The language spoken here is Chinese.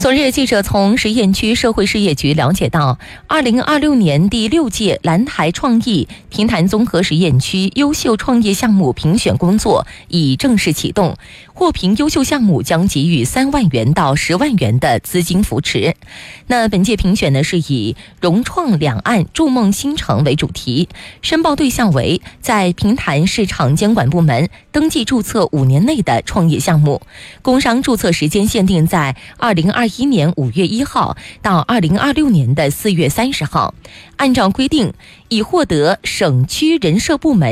昨日，记者从十堰区社会事业局了解到，2026年第6届蓝台创意平潭综合实验区优秀创业项目评选工作已正式启动，获评优秀项目将给予3万元到10万元的资金扶持。那本届评选呢是以融创两岸筑梦新城为主题，申报对象为在平潭市场监管部门登记注册5年内的创业项目，工商注册时间限定在2021年5月1号到2026年的4月30号。按照规定，已获得省区人社部门